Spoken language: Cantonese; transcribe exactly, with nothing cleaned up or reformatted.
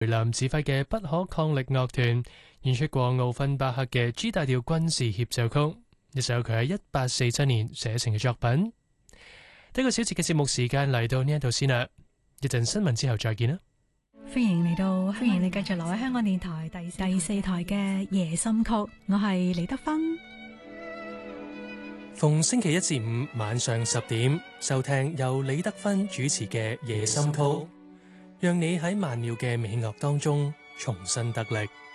雷林指揮嘅不可抗力樂團演出過奧芬巴克嘅 G 大調軍事協奏曲，一首佢喺一八四七年寫成嘅作品。呢個小節嘅節目時間嚟到呢一度先啦，一陣新聞之後再見啦。 歡迎嚟到，歡迎你繼續留喺香港電台第第四台嘅夜心曲，我係李德芬。 逢星期一至五晚上十點收聽由李德芬主持嘅夜心曲，讓你喺曼妙嘅美樂當中重新得力。